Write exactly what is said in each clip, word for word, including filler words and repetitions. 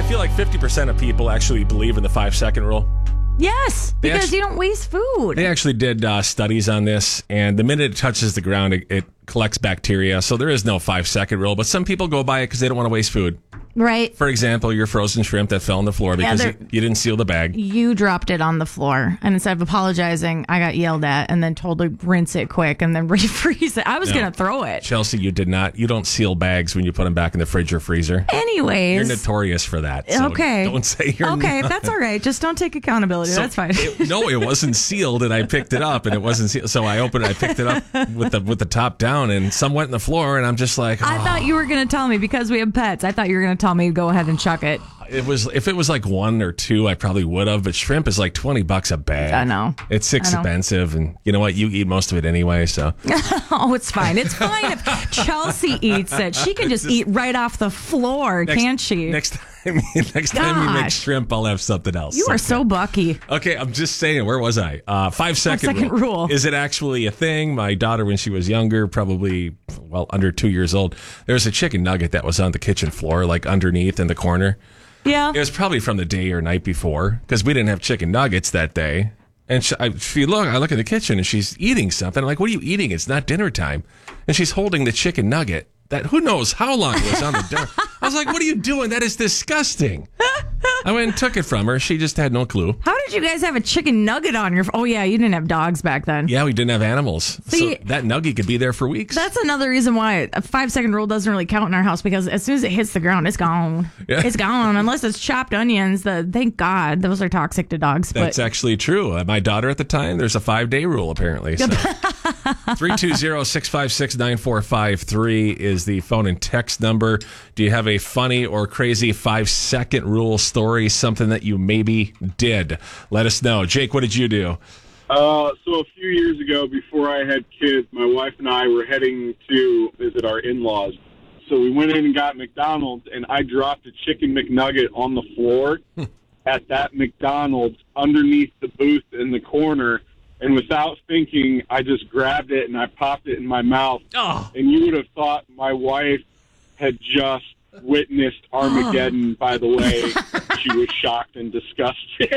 feel like fifty percent of people actually believe in the five-second rule. Yes, They because actually- you don't waste food. They actually did uh, studies on this, and the minute it touches the ground, it, it collects bacteria. So there is no five-second rule, but some people go by it because they don't want to waste food. Right. For example, your frozen shrimp that fell on the floor because Yeah, you, you didn't seal the bag. You dropped it on the floor, and instead of apologizing, I got yelled at and then told to rinse it quick and then refreeze it. I was No. going to throw it. Chelsea, you did not. You don't seal bags when you put them back in the fridge or freezer. Anyways. You're notorious for that. So okay. Don't say you're Okay, not. that's all right. Just don't take accountability. So that's fine. it- no, it wasn't sealed, and I picked it up, and it wasn't sealed. So I opened it, I picked it up with the with the top down, and some went in the floor, and I'm just like, oh. I thought you were going to tell me because we have pets. I thought you were going to tell me to go ahead and chuck it. It was if it was like one or two, I probably would have. But shrimp is like twenty bucks a bag. I know. It's I know. expensive, and you know what? You eat most of it anyway. So Oh, it's fine. It's fine if Chelsea eats it. She can just eat right off the floor, next, can't she? Next time, next time you make Gosh. shrimp, I'll have something else. You are Okay. so bucky. Okay, I'm just saying. Where was I? Uh, five second, second rule. Is it actually a thing? My daughter, when she was younger, probably well under two years old, there was a chicken nugget that was on the kitchen floor, like underneath in the corner. Yeah. It was probably from the day or night before because we didn't have chicken nuggets that day. And she, I, she look, I look in the kitchen and she's eating something. I'm like, "What are you eating? It's not dinner time." And she's holding the chicken nugget that who knows how long it was on the dinner. I was like, "What are you doing? That is disgusting." I went and took it from her. She just had no clue. How did you guys have a chicken nugget on your... Oh, yeah, you didn't have dogs back then. Yeah, we didn't have animals, See, so that nugget could be there for weeks. That's another reason why a five-second rule doesn't really count in our house because as soon as it hits the ground, it's gone. Yeah. It's gone. Unless it's chopped onions. The, thank God. Those are toxic to dogs. That's but actually true. Uh, My daughter at the time, there's a five-day rule, apparently. So. three two zero, six five six, nine four five three is the phone and text number. Do you have a funny or crazy five-second rule story, something that you maybe did? Let us know. Jake, what did you do? Uh, so a few years ago, before I had kids, my wife and I were heading to visit our in-laws. So we went in and got McDonald's, and I dropped a chicken McNugget on the floor at that McDonald's underneath the booth in the corner. And without thinking, I just grabbed it and I popped it in my mouth. Oh. And you would have thought my wife had just witnessed Armageddon, by the way. She was shocked and disgusted.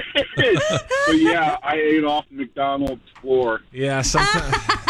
But yeah, I ate off the McDonald's floor. Yeah, sometimes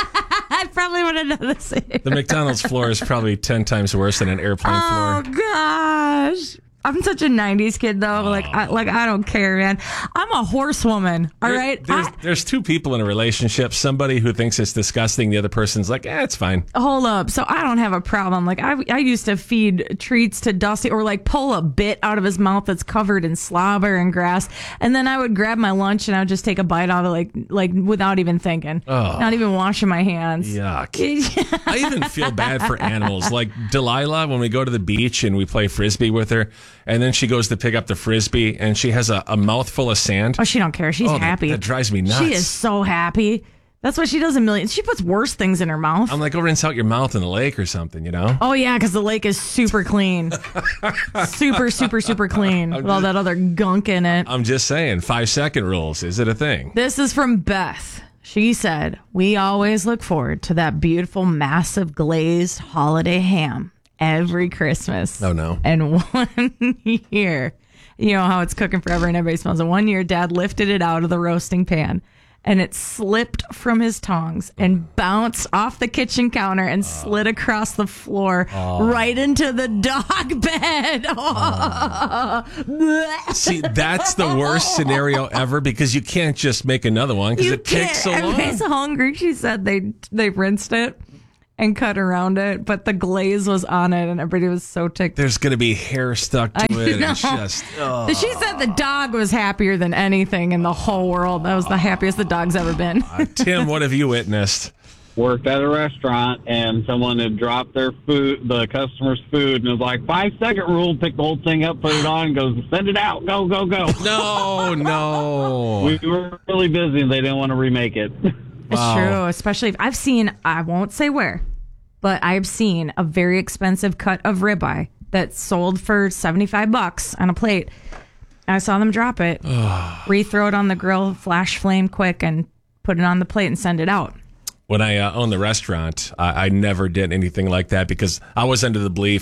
I probably would have done the same. the McDonald's floor is probably ten times worse than an airplane Oh, floor. gosh. I'm such a nineties kid, though. Like, I, like I don't care, man. I'm a horsewoman, all There- right? There's, I- there's two people in a relationship. Somebody who thinks it's disgusting. The other person's like, eh, it's fine. Hold up. So I don't have a problem. Like I, I used to feed treats to Dusty or like pull a bit out of his mouth that's covered in slobber and grass. And then I would grab my lunch and I would just take a bite out of like, like without even thinking, Oh. not even washing my hands. Yuck. I even feel bad for animals. Like Delilah, when we go to the beach and we play Frisbee with her, and then she goes to pick up the Frisbee and she has a, a mouthful of sand. Oh, she don't care. She's Oh, that- happy. that drives me nuts. She is so happy. That's what she does a million. She puts worse things in her mouth. I'm like, go rinse out your mouth in the lake or something, you know? Oh, yeah, because the lake is super clean. super, super, super clean with all that other gunk in it. I'm just saying, five second rules. Is it a thing? This is from Beth. She said, "We always look forward to that beautiful, massive glazed holiday ham every Christmas." Oh, no. And one year, you know how it's cooking forever and everybody smells it. One year, Dad lifted it out of the roasting pan and it slipped from his tongs and bounced off the kitchen counter and slid across the floor right into the dog bed. See, that's the worst scenario ever because you can't just make another one because You it takes so can't- long. Everybody's hungry. She said they they rinsed it and cut around it, but the glaze was on it, and everybody was so ticked. There's going to be hair stuck to I it. know. It's just, oh. She said the dog was happier than anything in the whole world. That was the happiest the dog's ever been. Tim, what have you witnessed? Worked at a restaurant and someone had dropped their food, the customer's food, and it was like five second rule. Pick the whole thing up, put it on, goes send it out, go go go. No, no. We were really busy and they didn't want to remake it. It's Wow. true, especially if I've seen, I won't say where, but I've seen a very expensive cut of ribeye that sold for seventy-five bucks on a plate. I saw them drop it, re-throw it on the grill, flash flame quick, and put it on the plate and send it out. When I uh, owned the restaurant, I, I never did anything like that because I was under the belief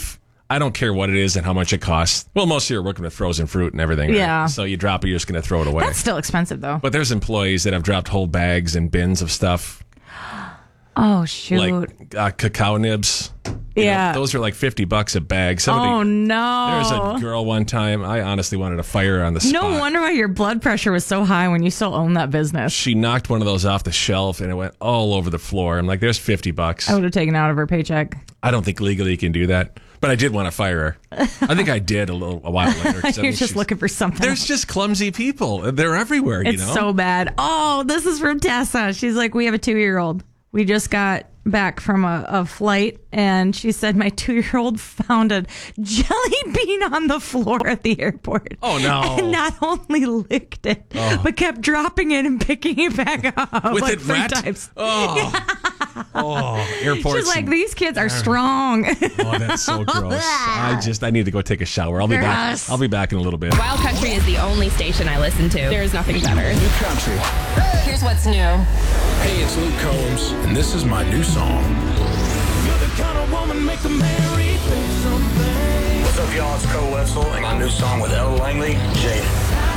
I don't care what it is and how much it costs. Well, most of you are working with frozen fruit and everything. Right? Yeah. So you drop it, you're just going to throw it away. That's still expensive, though. But there's employees that have dropped whole bags and bins of stuff. Oh, shoot. Like uh, cacao nibs. You yeah. know, those are like fifty bucks a bag. Somebody, oh, no. There's a girl one time, I honestly wanted to fire her on the spot. No wonder why your blood pressure was so high when you still own that business. She knocked one of those off the shelf and it went all over the floor. I'm like, there's fifty bucks. I would have taken it out of her paycheck. I don't think legally you can do that. But I did want to fire her. I think I did a little a while later. 'cause I You're mean, just she's- looking for something. There's else. just clumsy people. They're everywhere, you It's know? so bad. Oh, this is from Tessa. She's like, we have a two-year-old. We just got back from a, a flight, and she said my two-year-old found a jelly bean on the floor at the airport. Oh, no. And not only licked it, Oh. but kept dropping it and picking it back up With like it three wet? times. Oh. oh, airports. She's like, and- these kids are strong. Oh, that's so gross. I just, I need to go take a shower. I'll be back. Gross. I'll be back in a little bit. Wild Country is the only station I listen to. There is nothing better. New country. Here's what's new. Hey, it's Luke Combs, and this is my new song. You're the kind of woman make a marry think something. What's up, y'all? It's Cole Wetzel, and my new song with Ella Langley, Jaded.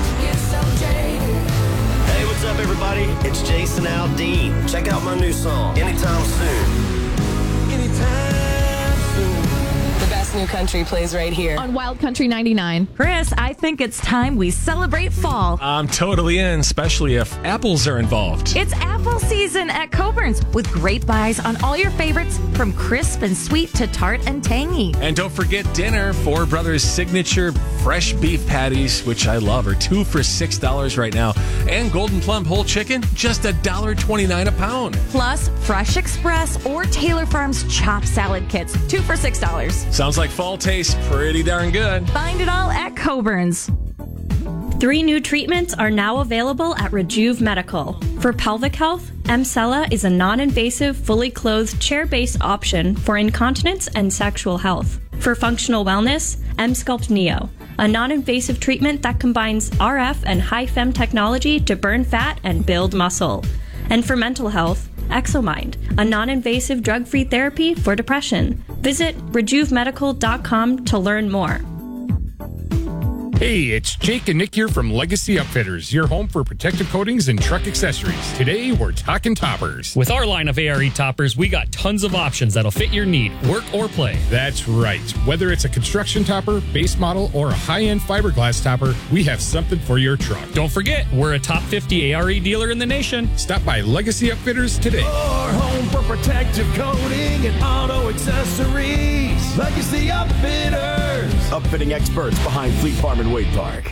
Hey, what's up, everybody? It's Jason Aldean. Check out my new song, Anytime Soon. Anytime soon. The best new country plays right here on Wild Country ninety-nine. Chris, I think it's time we celebrate fall. I'm totally in, especially if apples are involved. It's apple season at Coburn's with great buys on all your favorites from crisp and sweet to tart and tangy. And don't forget dinner. Four Brothers signature fresh beef patties, which I love, are two for six dollars right now. And Golden Plum whole chicken, just one dollar twenty-nine a pound. Plus, Fresh Express or Taylor Farms chopped salad kits, two for six dollars. Sounds like fall tastes pretty darn good. Find it all at Coburn's. Three new treatments are now available at Rejuve Medical. For pelvic health, Emcella is a non-invasive, fully clothed, chair-based option for incontinence and sexual health. For functional wellness, Emsculpt Neo, a non-invasive treatment that combines R F and high-fem technology to burn fat and build muscle. And for mental health, Exomind, a non-invasive drug-free therapy for depression. Visit rejuve medical dot com to learn more. Hey, it's Jake and Nick here from Legacy Upfitters, your home for protective coatings and truck accessories. Today, we're talking toppers. With our line of A R E toppers, we got tons of options that'll fit your need, work or play. That's right. Whether it's a construction topper, base model, or a high-end fiberglass topper, we have something for your truck. Don't forget, we're a top fifty A R E dealer in the nation. Stop by Legacy Upfitters today. Our home for protective coating and auto accessories. Legacy Upfitters. Upfitting experts behind Fleet Farm and Wade Park.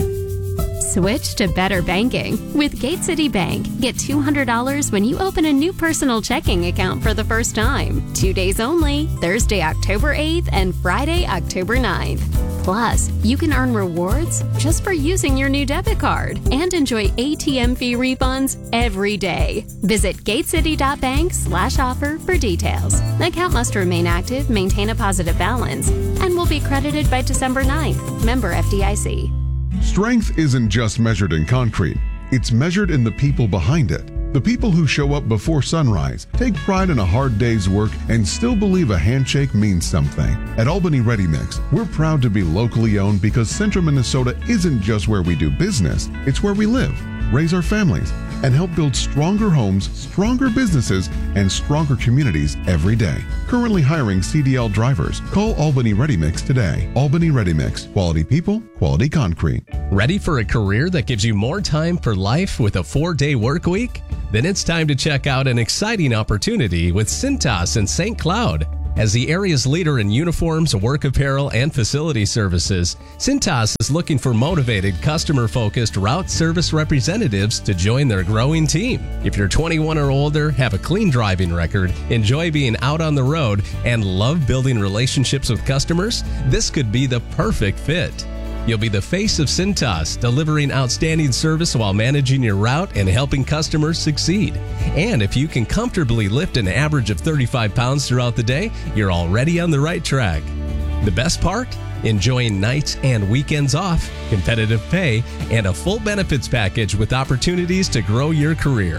Switch to better banking. With Gate City Bank, get two hundred dollars when you open a new personal checking account for the first time. Two days only, Thursday, October eighth and Friday, October ninth. Plus, you can earn rewards just for using your new debit card and enjoy A T M fee refunds every day. Visit gatecity.bank slash offer for details. Account must remain active, maintain a positive balance, and will be credited by December ninth. Member F D I C. Strength isn't just measured in concrete. It's measured in the people behind it. The people who show up before sunrise, take pride in a hard day's work, and still believe a handshake means something. At Albany Ready Mix, we're proud to be locally owned because Central Minnesota isn't just where we do business, it's where we live, raise our families, and help build stronger homes, stronger businesses, and stronger communities every day. Currently hiring C D L drivers. Call Albany Ready Mix today. Albany Ready Mix. Quality people, quality concrete. Ready for a career that gives you more time for life with a four-day work week? Then it's time to check out an exciting opportunity with Cintas in Saint Cloud. As the area's leader in uniforms, work apparel, and facility services, Cintas is looking for motivated, customer-focused route service representatives to join their growing team. If you're twenty-one or older, have a clean driving record, enjoy being out on the road, and love building relationships with customers, this could be the perfect fit. You'll be the face of Cintas, delivering outstanding service while managing your route and helping customers succeed. And if you can comfortably lift an average of thirty-five pounds throughout the day, you're already on the right track. The best part? Enjoying nights and weekends off, competitive pay, and a full benefits package with opportunities to grow your career.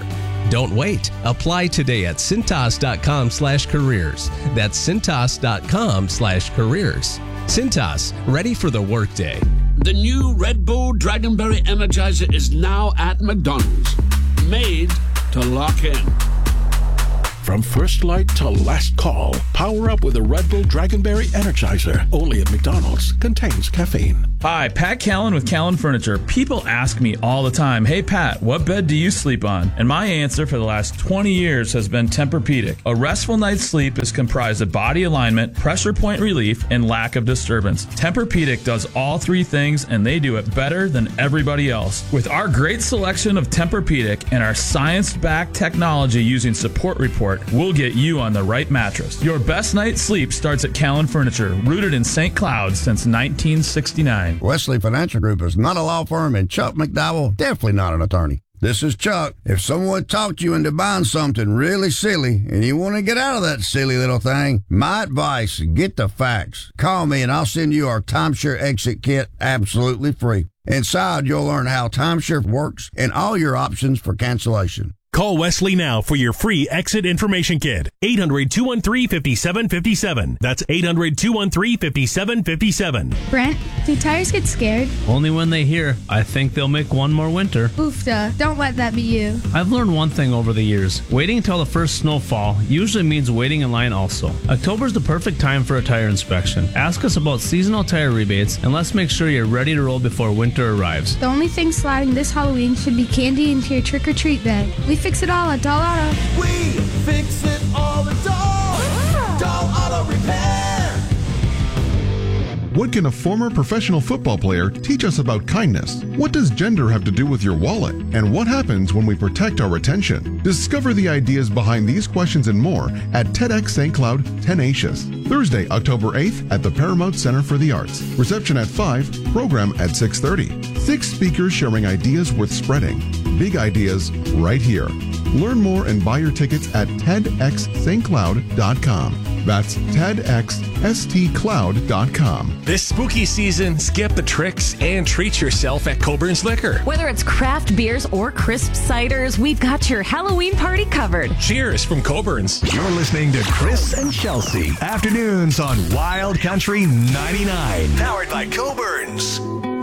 Don't wait. Apply today at cintas.com slash careers. That's cintas.com slash careers. Cintas, ready for the workday. The new Red Bull Dragonberry Energizer is now at McDonald's. Made to lock in. From first light to last call, power up with a Red Bull Dragonberry Energizer. Only at McDonald's. Contains caffeine. Hi, Pat Callen with Callen Furniture. People ask me all the time, hey Pat, what bed do you sleep on? And my answer for the last twenty years has been Tempur-Pedic. A restful night's sleep is comprised of body alignment, pressure point relief, and lack of disturbance. Tempur-Pedic does all three things, and they do it better than everybody else. With our great selection of Tempur-Pedic and our science-backed technology using Support Report, we'll get you on the right mattress. Your best night's sleep starts at Callen Furniture, rooted in Saint Cloud since nineteen sixty-nine. Wesley Financial Group is not a law firm, and Chuck McDowell definitely not an attorney. This is Chuck. If someone talked you into buying something really silly and you want to get out of that silly little thing, my advice, get the facts. Call me and I'll send you our timeshare exit kit absolutely free. Inside, you'll learn how timeshare works and all your options for cancellation. Call Wesley now for your free exit information kit. eight hundred, two one three, five seven five seven. That's eight hundred, two one three, five seven five seven. Brent, do tires get scared? Only when they hear, I think they'll make one more winter. Oofda, don't let that be you. I've learned one thing over the years. Waiting until the first snowfall usually means waiting in line also. October's the perfect time for a tire inspection. Ask us about seasonal tire rebates, and let's make sure you're ready to roll before winter arrives. The only thing sliding this Halloween should be candy into your trick-or-treat bag. We fix it all at Doll Auto. We fix it all at Doll. Doll Auto Repair. What can a former professional football player teach us about kindness? What does gender have to do with your wallet? And what happens when we protect our retention? Discover the ideas behind these questions and more at TEDx Saint Cloud Tenacious. Thursday, October eighth at the Paramount Center for the Arts. Reception at five, program at six thirty. Six speakers sharing ideas worth spreading. Big ideas right here. Learn more and buy your tickets at ted x st cloud dot com. That's ted x st cloud dot com. This spooky season, skip the tricks and treat yourself at Coburn's Liquor. Whether it's craft beers or crisp ciders, we've got your Halloween party covered. Cheers from Coburn's. You're listening to Chris and Chelsea. Afternoons on Wild Country ninety-nine. Powered by Coburn's.